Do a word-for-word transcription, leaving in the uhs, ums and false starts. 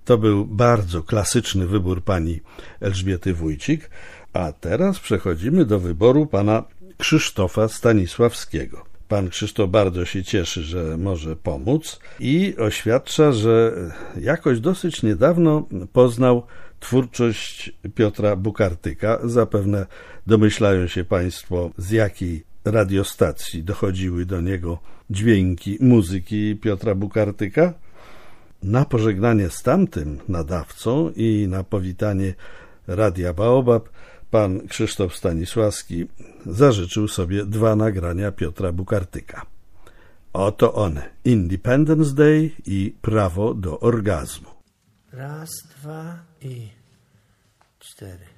To był bardzo klasyczny wybór pani Elżbiety Wójcik, a teraz przechodzimy do wyboru pana Krzysztofa Stanisławskiego. Pan Krzysztof bardzo się cieszy, że może pomóc i oświadcza, że jakoś dosyć niedawno poznał twórczość Piotra Bukartyka. Zapewne domyślają się państwo, z jakiej radiostacji dochodziły do niego dźwięki muzyki Piotra Bukartyka. Na pożegnanie z tamtym nadawcą i na powitanie Radia Baobab pan Krzysztof Stanisławski zażyczył sobie dwa nagrania Piotra Bukartyka. Oto one: Independence Day i Prawo do orgazmu. Raz, dwa i cztery.